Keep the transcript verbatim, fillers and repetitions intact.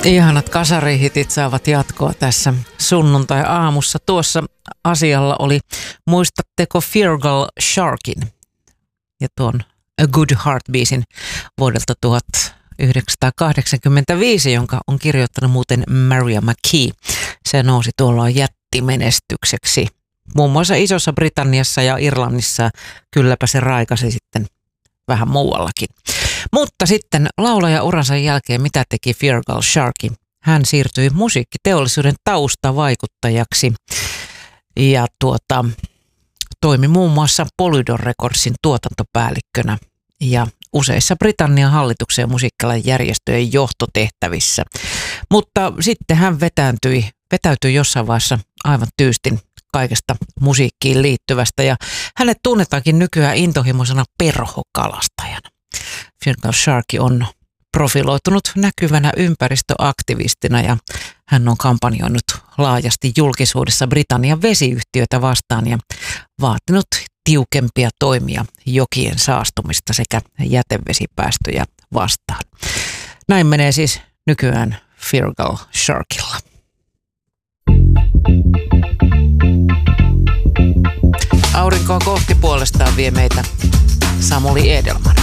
Ihanat kasarihitit saavat jatkoa tässä sunnuntai-aamussa. Tuossa asialla oli, muistatteko Feargal Sharkin ja tuon A Good Heart-biisin vuodelta tuhatyhdeksänsataakahdeksankymmentäviisi, jonka on kirjoittanut muuten Mariah McKee. Se nousi tuolloin jättimenestykseksi. Muun muassa Isossa Britanniassa ja Irlannissa, kylläpä se raikasi sitten vähän muuallakin. Mutta sitten laulajauransa jälkeen mitä teki Feargal Sharkin? Hän siirtyi musiikkiteollisuuden taustavaikuttajaksi ja tuota, toimi muun muassa Polydor Recordsin tuotantopäällikkönä ja useissa Britannian hallituksen ja musiikkialan järjestöjen johtotehtävissä. Mutta sitten hän vetääntyi, vetäytyi jossain vaiheessa aivan tyystin kaikesta musiikkiin liittyvästä ja hänet tunnetaankin nykyään intohimoisena perhokalastajana. Feargal Shark on profiloitunut näkyvänä ympäristöaktivistina ja hän on kampanjoinut laajasti julkisuudessa Britannian vesiyhtiöitä vastaan ja vaatinut tiukempia toimia jokien saastumista sekä jätevesipäästöjä vastaan. Näin menee siis nykyään Feargal Sharkilla. Aurinkoa kohti puolestaan vie meitä Samuli Edelman.